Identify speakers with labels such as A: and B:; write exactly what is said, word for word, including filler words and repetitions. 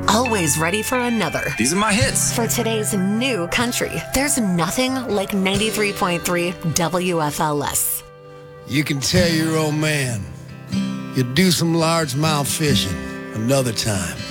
A: always ready for another.
B: These are my hits.
A: For today's new country, there's nothing like ninety-three point three W F L S.
C: You can tell your old man you'll do some largemouth fishing another time.